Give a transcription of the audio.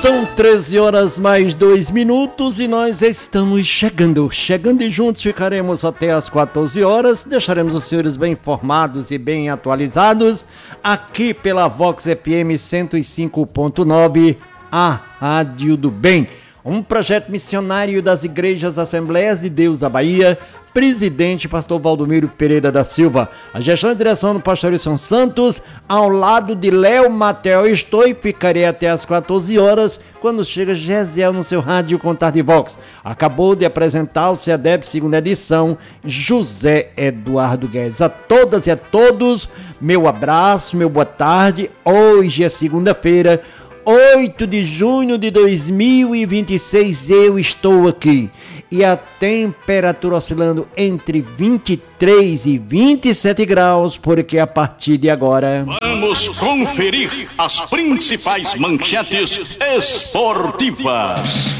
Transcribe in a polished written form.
São 13 horas mais 2 minutos e nós estamos chegando e juntos ficaremos até as 14 horas. Deixaremos os senhores bem informados e bem atualizados aqui pela Vox FM 105.9, a Rádio do Bem. Um projeto missionário das Igrejas Assembleias de Deus da Bahia, presidente pastor Valdomiro Pereira da Silva, a gestão e direção do pastor Wilson Santos, ao lado de Léo Matel. Estou e ficarei até as 14 horas, quando chega Gesiel no seu rádio Contar de Vox. Acabou de apresentar o CEADEP segunda edição, José Eduardo Guedes. A todas e a todos, meu abraço, meu boa tarde. Hoje é segunda-feira, 8 de junho de 2026, eu estou aqui e a temperatura oscilando entre 23 e 27 graus, porque a partir de agora vamos conferir as principais manchetes esportivas.